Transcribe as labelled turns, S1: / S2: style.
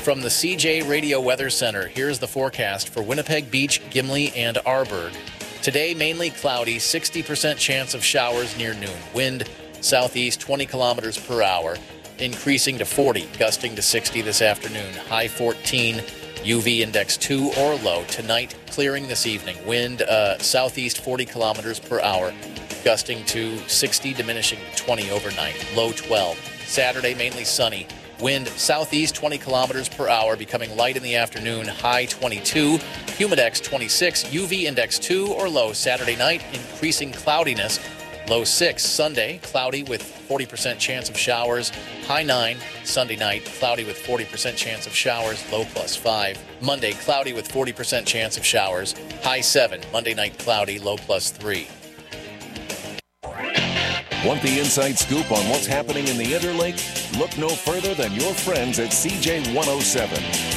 S1: From the CJ Radio Weather Center, here's the forecast for Winnipeg Beach, Gimli, and Arborg. Today, mainly cloudy, 60% chance of showers near noon. Wind southeast 20 kilometers per hour, increasing to 40, gusting to 60 this afternoon. High 14, UV index 2 or low. Tonight, clearing this evening. Wind southeast 40 kilometers per hour, gusting to 60, diminishing to 20 overnight. Low 12. Saturday, mainly sunny. Wind southeast 20 kilometers per hour, becoming light in the afternoon. High 22, humidex 26, UV index 2 or low. Saturday night, increasing cloudiness. Low 6. Sunday, cloudy with 40% chance of showers. High 9. Sunday night, cloudy with 40% chance of showers. Low +5. Monday, cloudy with 40% chance of showers. High 7. Monday night, cloudy. Low +3.
S2: Want the inside scoop on what's happening in the Interlake? Look no further than your friends at CJ 107.